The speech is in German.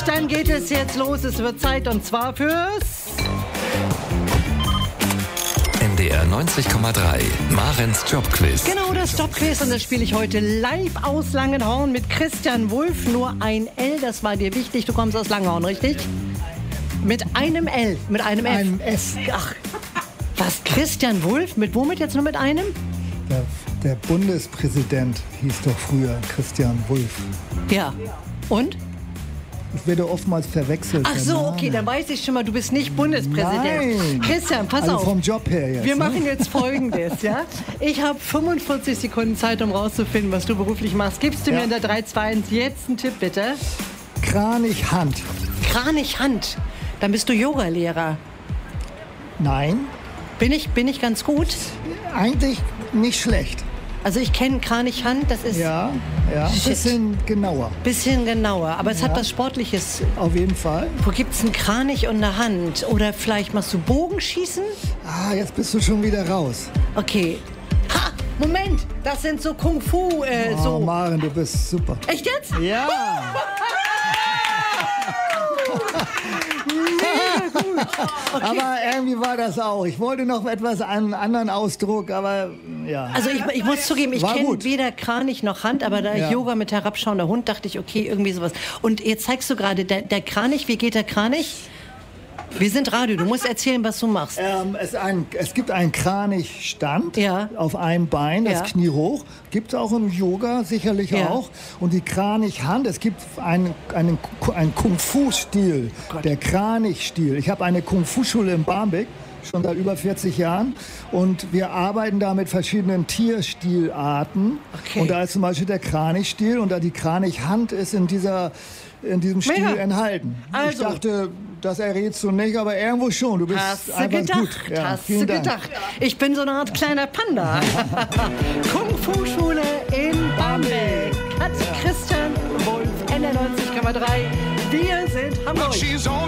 Dann geht es jetzt los. Es wird Zeit und zwar fürs NDR 90,3 Marens Jobquiz. Genau, das Jobquiz. Und das spiele ich heute live aus Langenhorn mit Christian Wulff. Nur ein L, das war dir wichtig. Du kommst aus Langenhorn, richtig? Mit einem L, mit einem F. Einem S. Ach, was? Christian Wulff? Mit womit jetzt nur mit einem? Der Bundespräsident hieß doch früher Christian Wulff. Ja. Und? Ich werde oftmals verwechselt. Ach so, okay, dann weiß ich schon mal, du bist nicht Bundespräsident. Nein. Christian, pass Also auf. vom Job her jetzt. Wir machen jetzt Folgendes, ja? Ich habe 45 Sekunden Zeit, um rauszufinden, was du beruflich machst. Gibst du mir in der 3-2-1 jetzt einen Tipp, bitte? Kranich-Hand. Kranich-Hand. Dann bist du Yogalehrer. Nein, Bin ich ganz gut? eigentlich nicht schlecht. Also ich kenne Kranich-Hand, das ist Ja, ein Shit. bisschen genauer. bisschen genauer, aber es hat Ja. was Sportliches. Auf jeden Fall. Wo gibt's einen Kranich und eine Hand? Oder vielleicht machst du Bogenschießen? Jetzt bist du schon wieder raus. Okay. Ha! Moment! Das sind so Kung-Fu, Oh, so. Maren, du bist super. Echt jetzt? Ja. Aber irgendwie war das auch. Ich wollte noch etwas einen anderen Ausdruck, aber ja. Also ich muss zugeben, ich War kenne gut. weder Kranich noch Hand, aber da ich Ja. Yoga mit herabschauender Hund, dachte ich, okay, irgendwie sowas. Und jetzt zeigst du gerade, der Kranich, wie geht der Kranich? Wir sind Radio, du musst erzählen, was du machst. Es gibt einen Kranichstand Ja. auf einem Bein, das Ja. Knie hoch. Gibt es auch im Yoga sicherlich Ja. auch. Und die Kranichhand, es gibt einen Kung-Fu-Stil, der Kranichstil. Ich habe eine Kung-Fu-Schule in Barmbek, schon seit über 40 Jahren. Und wir arbeiten da mit verschiedenen Tierstilarten. Okay. Und da ist zum Beispiel der Kranichstil und da die Kranichhand ist in diesem Stil Mega. enthalten. Ich Also. dachte, das errätst du nicht, aber irgendwo schon. Du bist Hast du einfach gedacht, gut. Ja, hast vielen du Dank. gedacht. Ich bin so eine Art kleiner Panda. Kung-Fu-Schule in Barmbek. Hat Christian Wulff, NDR 90,3. Wir sind Hamburg. She's on